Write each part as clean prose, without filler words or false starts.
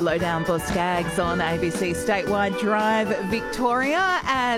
Lowdown for Skags on ABC Statewide Drive Victoria at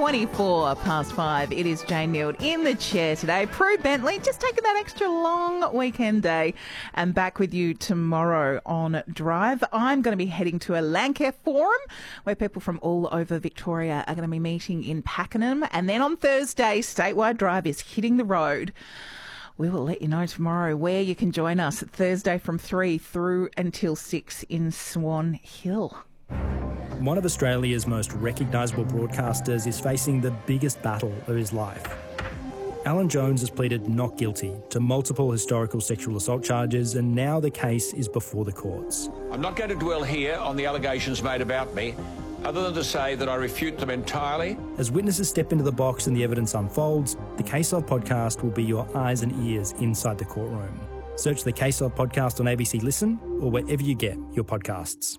24 past 5. It is Jane Neild in the chair today. Prue Bentley just taking that extra long weekend day and back with you tomorrow on Drive. I'm going to be heading to a Landcare forum where people from all over Victoria are going to be meeting in Pakenham. And then on Thursday, Statewide Drive is hitting the road. We will let you know tomorrow where you can join us Thursday from 3 through until 6 in Swan Hill. One of Australia's most recognisable broadcasters is facing the biggest battle of his life. Alan Jones has pleaded not guilty to multiple historical sexual assault charges, and now the case is before the courts. I'm not going to dwell here on the allegations made about me, other than to say that I refute them entirely. As witnesses step into the box and the evidence unfolds, the Case Of podcast will be your eyes and ears inside the courtroom. Search the Case Of podcast on ABC Listen or wherever you get your podcasts.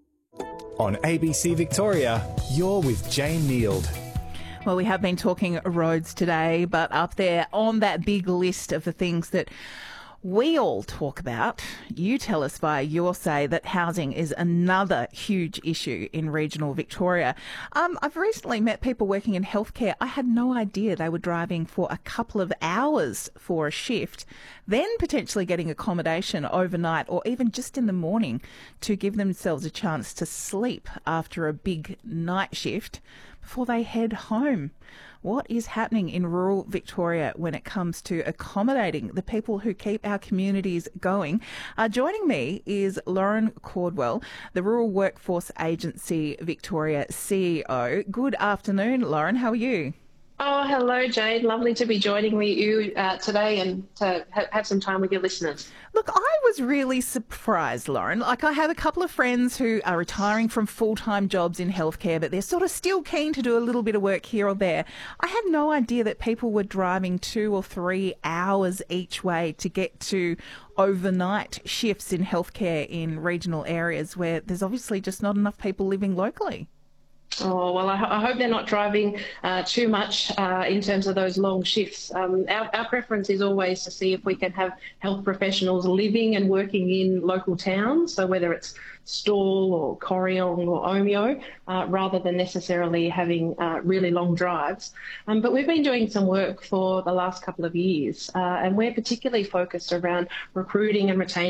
On ABC Victoria, you're with Jane Neild. Well, we have been talking roads today, but up there on that big list of the things that we all talk about, you tell us via your say that housing is another huge issue in regional Victoria. I've recently met people working in healthcare. I had no idea they were driving for a couple of hours for a shift, then potentially getting accommodation overnight or even just in the morning to give themselves a chance to sleep after a big night shift before they head home. What is happening in rural Victoria when it comes to accommodating the people who keep our communities going? Joining me is Lauren Cordwell, the Rural Workforce Agency Victoria CEO. Good afternoon, Lauren. How are you? Oh, hello, Jade. Lovely to be joining you today and to have some time with your listeners. Look, I was really surprised, Lauren. I have a couple of friends who are retiring from full-time jobs in healthcare, but they're sort of still keen to do a little bit of work here or there. I had no idea that people were driving 2 or 3 hours each way to get to overnight shifts in healthcare in regional areas where there's obviously just not enough people living locally. Oh, well, I hope they're not driving too much in terms of those long shifts. Our preference is always to see if we can have health professionals living and working in local towns, so whether it's Stawell or Corryong or Omeo, rather than necessarily having really long drives. But we've been doing some work for the last couple of years, and we're particularly focused around recruiting and retaining